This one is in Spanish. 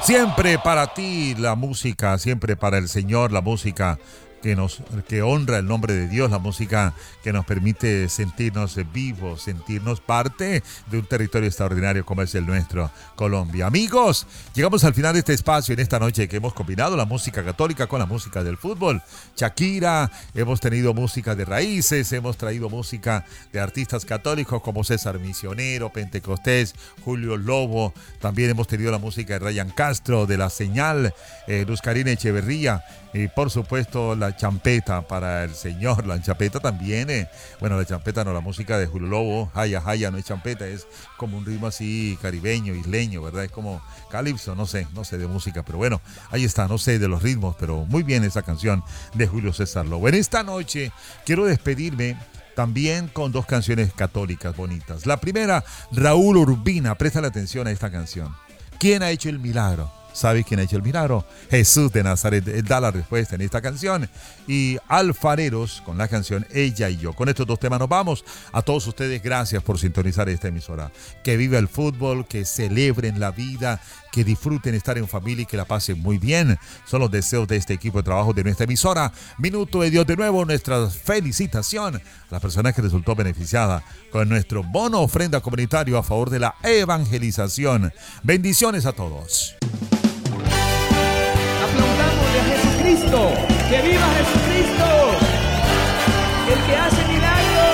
Siempre para ti la música, siempre para el Señor la música que honra el nombre de Dios, la música que nos permite sentirnos vivos, sentirnos parte de un territorio extraordinario como es el nuestro, Colombia. Amigos, llegamos al final de este espacio en esta noche que hemos combinado la música católica con la música del fútbol. Shakira, hemos tenido música de raíces, hemos traído música de artistas católicos como César Misionero, Pentecostés, Julio Lobo. También hemos tenido la música de Ryan Castro, de La Señal, Luz Karina Echeverría. Y por supuesto la champeta para el Señor, la champeta también, bueno, la champeta no, la música de Julio Lobo, Jaya, Jaya, no es champeta, es como un ritmo así caribeño, isleño, ¿verdad? Es como calipso, no sé de música, pero bueno, ahí está, no sé de los ritmos, pero muy bien esa canción de Julio César Lobo. En esta noche quiero despedirme también con dos canciones católicas bonitas. La primera, Raúl Urbina, presta la atención a esta canción. ¿Quién ha hecho el milagro? ¿Sabes quién ha hecho el milagro? Jesús de Nazaret. Él da la respuesta en esta canción. Y Alfareros con la canción Ella y Yo. Con estos dos temas nos vamos. A todos ustedes, gracias por sintonizar esta emisora. Que viva el fútbol, que celebren la vida, que disfruten estar en familia y que la pasen muy bien. Son los deseos de este equipo de trabajo de nuestra emisora. Minuto de Dios de nuevo. Nuestra felicitación a las personas que resultó beneficiada con nuestro bono ofrenda comunitario a favor de la evangelización. Bendiciones a todos. Aplaudamos a Jesucristo, que viva Jesucristo, el que hace